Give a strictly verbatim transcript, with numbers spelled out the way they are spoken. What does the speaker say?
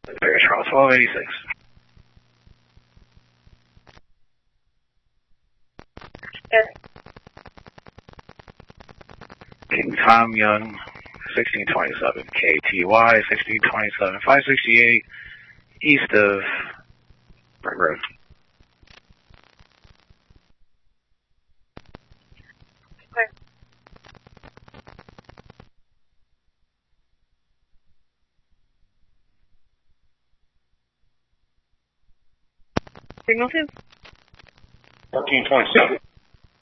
There's Charles, twelve eighty-six. Yes. King Tom Young, sixteen twenty-seven. K T Y, sixteen twenty-seven. five sixty-eight, east of Brick Road. Okay. Signal two. thirteen twenty-seven.